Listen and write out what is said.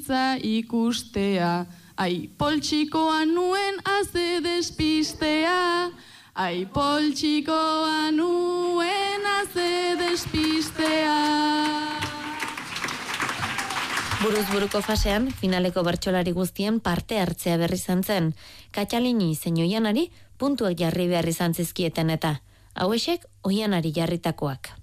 ikustea, ai poltsikoa nuen aze despistea, ai poltsikoa nuen aze despistea. Buruz buruko fasean, finaleko bertsolari guztien parte hartzea berri izan zen. Katxalini zein Oianari puntuak jarri behar izan zizkieten eta hauexek Oianari jarritakoak.